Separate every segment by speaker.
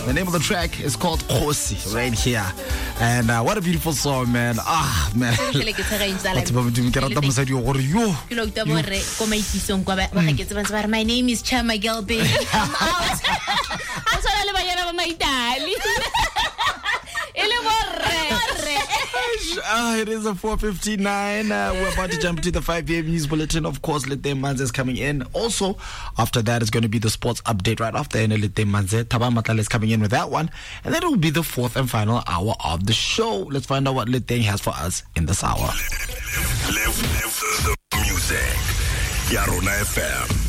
Speaker 1: The name of the track is called Khosi, right here. And what a beautiful song, man. Ah, man.
Speaker 2: My name is Chama Gelby. I'm out.
Speaker 1: It is a 4:59. We're about to jump into the 5 p.m. news bulletin. Of course, Lete Manze is coming in. Also, after that is going to be the sports update right after Lete Manze. Taba Matlale is coming in with that one. And then it will be the fourth and final hour of the show. Let's find out what Lete has for us in this hour.
Speaker 3: Live the music. Yarona FM.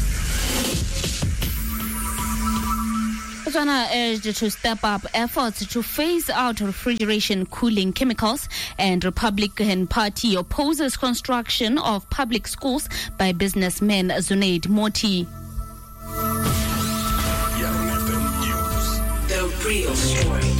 Speaker 4: Botswana urged to step up efforts to phase out refrigeration cooling chemicals, and Republican Party opposes construction of public schools by businessman Zunaid Moti.
Speaker 3: The real story.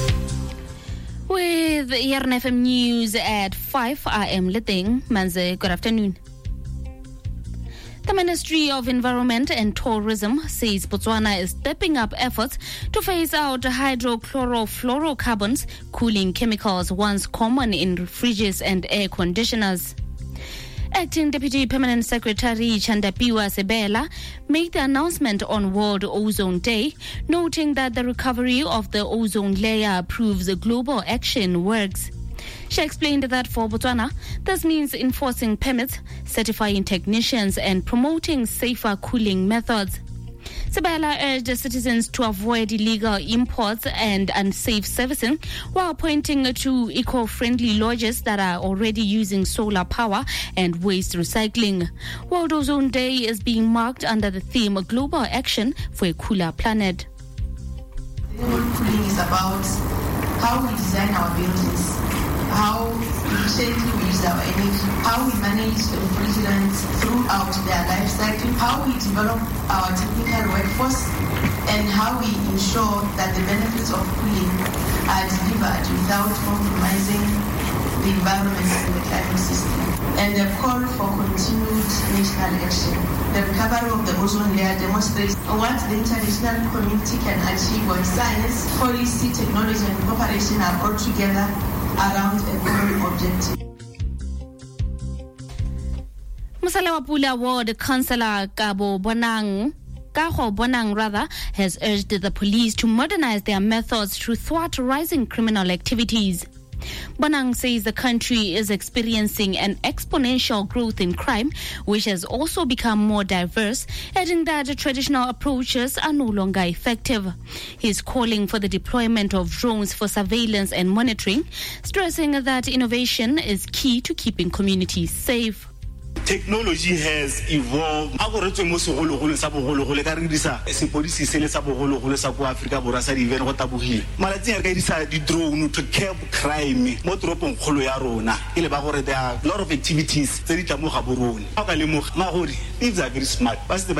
Speaker 4: With Yarn FM News at 5, I am Leteng Manze. Good afternoon. The Ministry of Environment and Tourism says Botswana is stepping up efforts to phase out hydrochlorofluorocarbons, cooling chemicals once common in fridges and air conditioners. Acting Deputy Permanent Secretary Chandapiwa Sebela made the announcement on World Ozone Day, noting that the recovery of the ozone layer proves global action works. She explained that for Botswana, this means enforcing permits, certifying technicians, and promoting safer cooling methods. Sebela urged citizens to avoid illegal imports and unsafe servicing, while pointing to eco-friendly lodges that are already using solar power and waste recycling. World Ozone Day is being marked under the theme Global Action for a Cooler Planet.
Speaker 5: Cooling is about how we design our buildings, how efficiently we use our energy, how we manage the refrigerants throughout their life cycle, how we develop our technical workforce, and how we ensure that the benefits of cooling are delivered without compromising the environment and the climate system. And the call for continued national action. The recovery of the ozone layer demonstrates what the international community can achieve when science, policy, technology, and cooperation are all together around a common objective.
Speaker 4: Musalawapula Ward Councillor Kago Bonang has urged the police to modernize their methods to thwart rising criminal activities. Bonang says the country is experiencing an exponential growth in crime, which has also become more diverse, adding that traditional approaches are no longer effective. He is calling for the deployment of drones for surveillance and monitoring, stressing that innovation is key to keeping communities safe.
Speaker 6: Technology has evolved. Drone to curb crime. There are a lot of activities. These are very smart.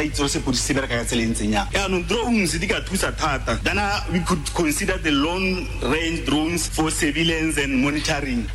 Speaker 6: Drones, we could consider the long-range drones for surveillance and monitoring.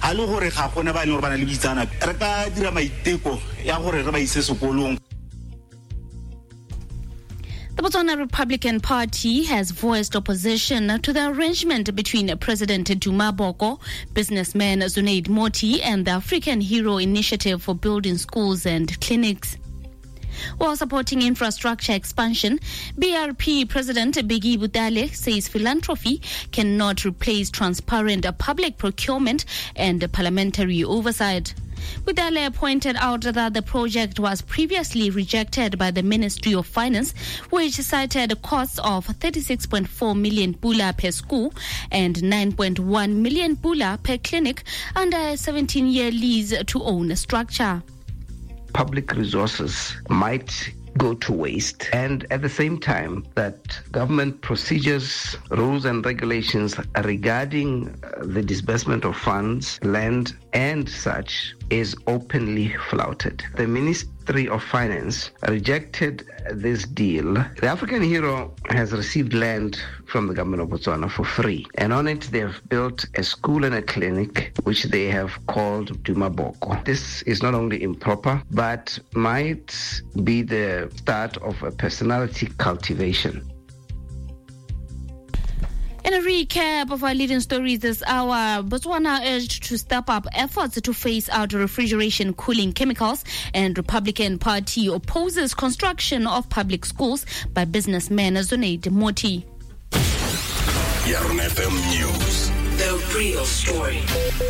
Speaker 4: The Botswana Republican Party has voiced opposition to the arrangement between President Duma Boko, businessman Zunaid Moti, and the African Hero Initiative for building schools and clinics. While supporting infrastructure expansion, BRP President Biggie Budale says philanthropy cannot replace transparent public procurement and parliamentary oversight. Budale pointed out that the project was previously rejected by the Ministry of Finance, which cited costs of 36.4 million pula per school and 9.1 million pula per clinic under a 17-year lease to own a structure.
Speaker 7: Public resources might go to waste, and at the same time that government procedures, rules and regulations regarding the disbursement of funds, land and such is openly flouted. The Ministry of Finance rejected this deal. The African Hero has received land from the government of Botswana for free, and on it they have built a school and a clinic which they have called Duma Boko. This is not only improper but might be the start of a personality cultivation.
Speaker 4: In a recap of our leading stories this hour, Botswana urged to step up efforts to phase out refrigeration cooling chemicals, and Republican Party opposes construction of public schools by businessman Zunaid Moti.
Speaker 3: Yarona FM News.
Speaker 8: The real story.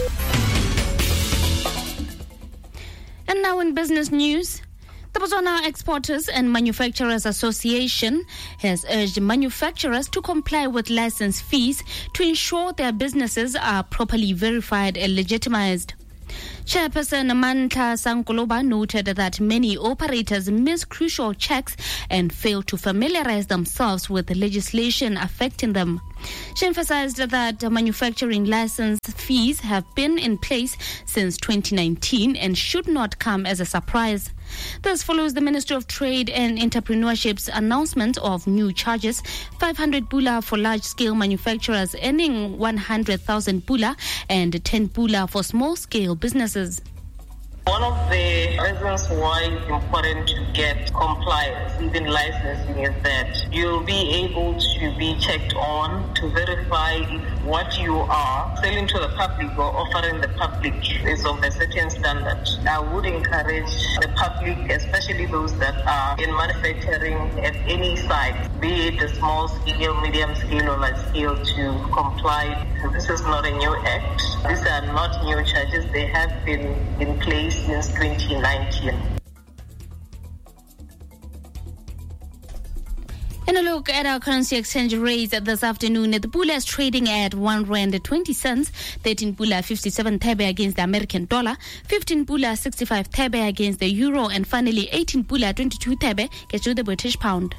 Speaker 4: And now in business news, the Botswana Exporters and Manufacturers Association has urged manufacturers to comply with license fees to ensure their businesses are properly verified and legitimized. Chairperson Mantla Sankoloba noted that many operators miss crucial checks and fail to familiarize themselves with the legislation affecting them. She emphasized that manufacturing license fees have been in place since 2019 and should not come as a surprise. This follows the Ministry of Trade and Entrepreneurship's announcement of new charges: 500 bula for large-scale manufacturers earning 100,000 bula and 10 bula for small-scale businesses.
Speaker 9: One of the reasons why it's important to get compliance, even licensing, is that you'll be able to be checked on to verify if what you are selling to the public or offering the public is of a certain standard. I would encourage the public, especially those that are in manufacturing at any size, be it a small scale, medium scale, or large scale, to comply. This is not a new act. These are not new charges. They have been in place since 2019.
Speaker 4: In a look at our currency exchange rates this afternoon, the bula is trading at R1.20, 13 bula 57 thebe against the American dollar, 15 bula 65 thebe against the euro, and finally 18 bula 22 thebe gets you the British pound.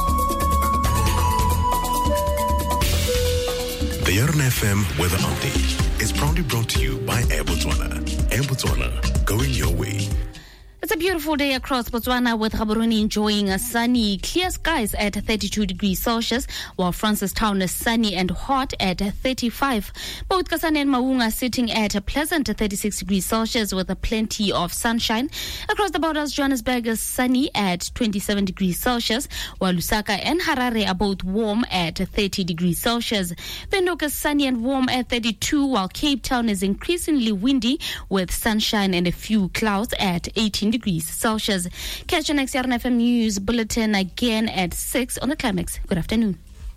Speaker 3: The Yarona FM weather update is proudly brought to you by Air Botswana. Air Botswana, going your way.
Speaker 4: It's a beautiful day across Botswana, with Gaborone enjoying a sunny, clear skies at 32 degrees Celsius, while Francistown is sunny and hot at 35. Both Kasane and Maunga are sitting at a pleasant 36 degrees Celsius with plenty of sunshine. Across the borders, Johannesburg is sunny at 27 degrees Celsius, while Lusaka and Harare are both warm at 30 degrees Celsius. Windhoek is sunny and warm at 32, while Cape Town is increasingly windy with sunshine and a few clouds at 18 degrees Celsius. Catch your next Yarona FM News Bulletin again at 6 on the Climax. Good afternoon.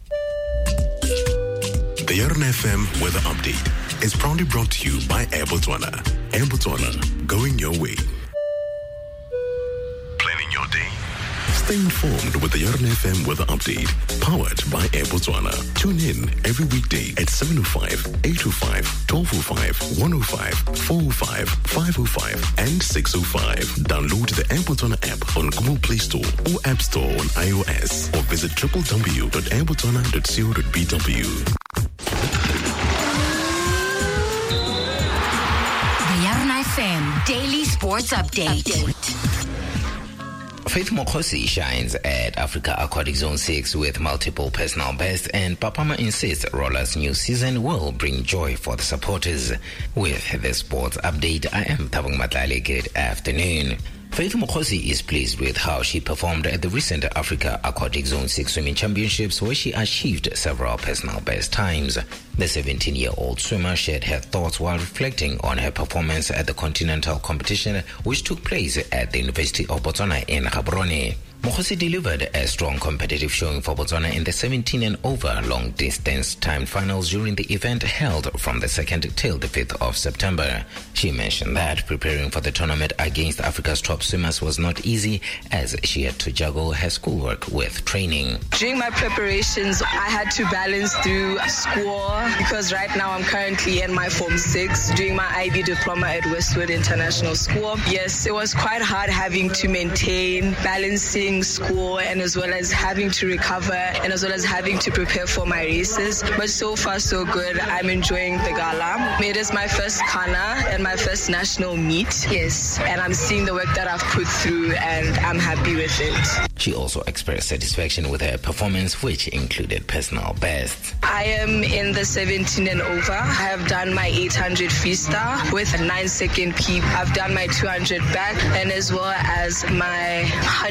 Speaker 3: The Yarona FM weather update is proudly brought to you by Air Botswana. Air Botswana, going your way. Planning your day? Stay informed with the Yarona FM weather update, powered by Air Botswana. Tune in every weekday at 7:05, 8:05, 12:05, 1:05, 4:05, 5:05, and 6:05. Download the Air Botswana app on Google Play Store or App Store on iOS, or visit www.airbotswana.co.bw.
Speaker 8: The Yarona FM Daily Sports Update.
Speaker 10: Faith Mokhosi shines at Africa Aquatic Zone 6 with multiple personal bests, and Papama insists Roller's new season will bring joy for the supporters. With the sports update, I am Thabang Matlale. Good afternoon. Faith Mokhosi is pleased with how she performed at the recent Africa Aquatic Zone 6 Swimming Championships, where she achieved several personal best times. The 17-year-old swimmer shared her thoughts while reflecting on her performance at the continental competition, which took place at the University of Botswana in Gaborone. Mokhosi delivered a strong competitive showing for Botswana in the 17 and over long distance timed finals during the event held from the 2nd till the 5th of September. She mentioned that preparing for the tournament against Africa's top swimmers was not easy, as she had to juggle her schoolwork with training.
Speaker 11: During my preparations, I had to balance through school, because right now I'm currently in my Form 6 doing my IB diploma at Westwood International School. Yes, it was quite hard having to maintain balancing school and as well as having to recover and as well as having to prepare for my races. But so far so good. I'm enjoying the gala. It is my first Kana and my first national meet. Yes, and I'm seeing the work that I've put through and I'm happy with it.
Speaker 10: She also expressed satisfaction with her performance, which included personal bests.
Speaker 11: I am in the 17 and over. I have done my 800 freestyle with a 9-second peep. I've done my 200 back and as well as my 100 back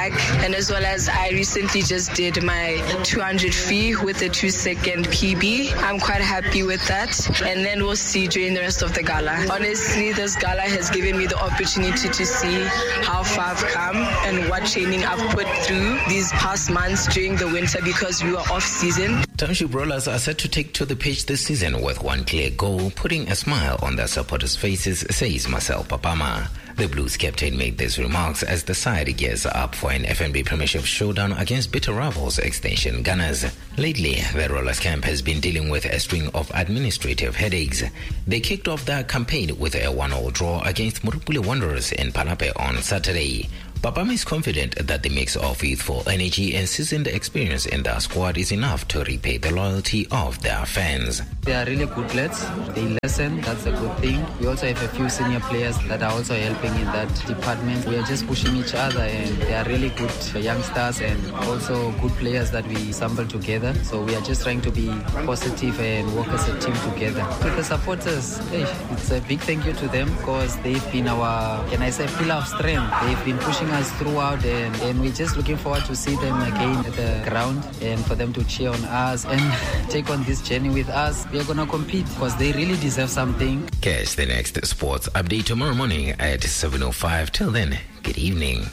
Speaker 11: back. And as well as I recently just did my 200 free with a 2-second PB. I'm quite happy with that. And then we'll see during the rest of the gala. Honestly, this gala has given me the opportunity to see how far I've come and what training I've put through these past months during the winter because we were off season.
Speaker 10: Township Rollers are set to take to the pitch this season with one clear goal, putting a smile on their supporters' faces, says Marcel Papama. The Blues captain made these remarks as the side gears up for an FNB Premiership showdown against bitter rivals Extension Gunners. Lately, the Rollers camp has been dealing with a string of administrative headaches. They kicked off their campaign with a 1-0 draw against Murupule Wanderers in Palape on Saturday. Papama is confident that the mix of youthful energy and seasoned experience in their squad is enough to repay the loyalty of their fans.
Speaker 12: They are really good lads. They listen, that's a good thing. We also have a few senior players that are also helping in that department. We are just pushing each other, and they are really good youngsters and also good players that we assemble together. So we are just trying to be positive and work as a team together. To the supporters, it's a big thank you to them because they've been our, pillar of strength. They've been pushing us throughout, and we're just looking forward to see them again at the ground and for them to cheer on us and take on this journey with us. We are going to compete because they really deserve something.
Speaker 10: Catch the next sports update tomorrow morning at 7:05. Till then, good evening.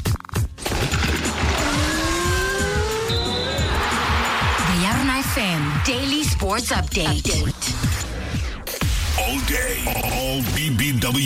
Speaker 8: The Yarna FM Daily Sports Update.
Speaker 3: All day, all BBW